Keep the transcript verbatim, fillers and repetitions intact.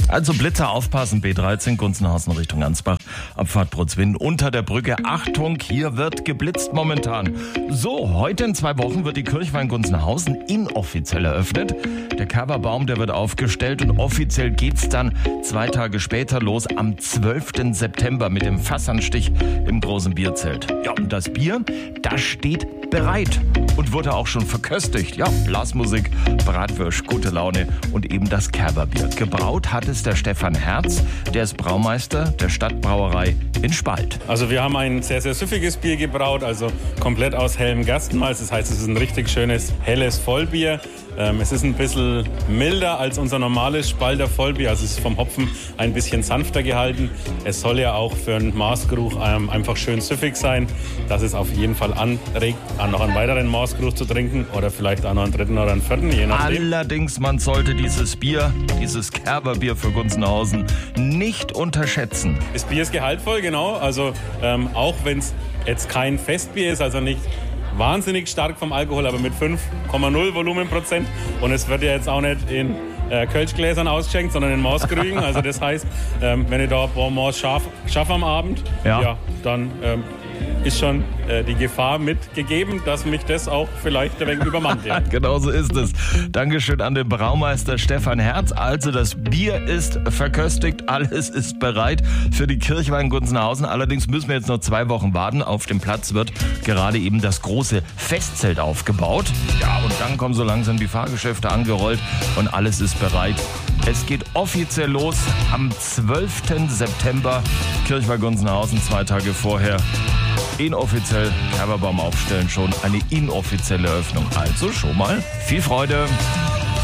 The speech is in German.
Also Blitzer aufpassen, B dreizehn, Gunzenhausen Richtung Ansbach, Abfahrt Brutzwinden unter der Brücke. Achtung, hier wird geblitzt momentan. So, heute in zwei Wochen wird die Kirchweih in Gunzenhausen inoffiziell eröffnet. Der Coverbaum, der wird aufgestellt und offiziell geht's dann zwei Tage später los, am zwölften September mit dem Fassanstich im großen Bierzelt. Ja, und das Bier, das steht bereit und wurde auch schon verköstigt. Ja, Blasmusik, Bratwürsch, gute Laune und eben das Kerberbier. Gebraut hat es der Stefan Herz, der ist Braumeister der Stadtbrauerei in Spalt. Also wir haben ein sehr, sehr süffiges Bier gebraut, also komplett aus hellem Gerstenmalz. Das heißt, es ist ein richtig schönes, helles Vollbier. Ähm, es ist ein bisschen milder als unser normales Spalter Vollbier, also es ist vom Hopfen ein bisschen sanfter gehalten. Es soll ja auch für einen Maßgeruch ähm, einfach schön süffig sein, dass es auf jeden Fall anregt, noch einen weiteren Maßgeruch zu trinken oder vielleicht auch noch einen dritten oder einen vierten, je nachdem. Allerdings, man sollte dieses Bier, dieses Kerberbier für Gunzenhausen nicht unterschätzen. Das Bier ist gehaltvoll, genau, also ähm, auch wenn es jetzt kein Festbier ist, also nicht wahnsinnig stark vom Alkohol, aber mit fünf Komma null Volumenprozent. Und es wird ja jetzt auch nicht in äh, Kölschgläsern ausgeschenkt, sondern in Maßkrügen. Also das heißt, ähm, wenn ich da ein paar Maß scharf schaffe am Abend, ja. Ja, dann ähm, ist schon äh, die Gefahr mitgegeben, dass mich das auch vielleicht ein wenig übermannt. Ja. Genau so ist es. Dankeschön an den Braumeister Stefan Herz. Also das Bier ist verköstigt, alles ist bereit für die Kirchweih in Gunzenhausen. Allerdings müssen wir jetzt noch zwei Wochen warten. Auf dem Platz wird gerade eben das große Festzelt aufgebaut. Ja, und dann kommen so langsam die Fahrgeschäfte angerollt und alles ist bereit. Es geht offiziell los am zwölften September. Kirchweih Gunzenhausen, zwei Tage vorher. Inoffiziell Kerberbaum aufstellen, schon eine inoffizielle Eröffnung. Also schon mal viel Freude.